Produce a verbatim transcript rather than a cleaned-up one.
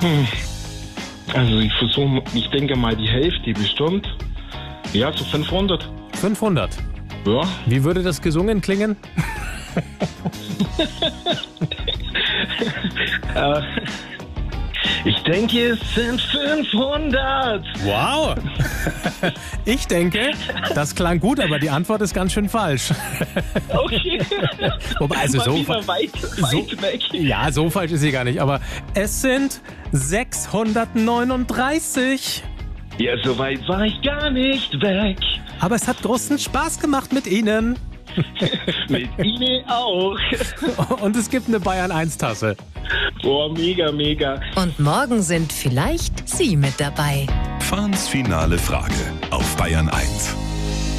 Also ich versuche, ich denke mal die Hälfte bestimmt. Ja, so fünfhundert. fünfhundert. Ja. Wie würde das gesungen klingen? äh, ich denke, es sind fünfhundert. Wow! Ich denke, das klang gut, aber die Antwort ist ganz schön falsch. Okay. Wobei, also Mal so, wieder weit, weit so weg. Ja, so falsch ist sie gar nicht, aber es sind sechshundertneununddreißig. Ja, so weit war ich gar nicht weg. Aber es hat großen Spaß gemacht mit Ihnen. Mit Ihnen auch. Und es gibt eine Bayern eins Tasse. Boah, mega, mega. Und morgen sind vielleicht Sie mit dabei. Fahns finale Frage auf Bayern eins.